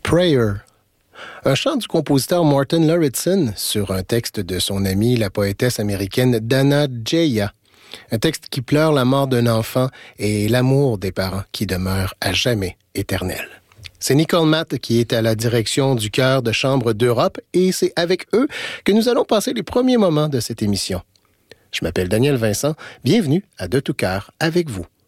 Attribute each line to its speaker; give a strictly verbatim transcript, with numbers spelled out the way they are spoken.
Speaker 1: Prayer. Un chant du compositeur Martin Lauritsen sur un texte de son amie, la poétesse américaine Dana Gioia. Un texte qui pleure la mort d'un enfant et l'amour des parents qui demeure à jamais éternel. C'est Nicole Matt qui est à la direction du chœur de chambre d'Europe et c'est avec eux que nous allons passer les premiers moments de cette émission. Je m'appelle Daniel Vincent, bienvenue à De tout cœur avec vous.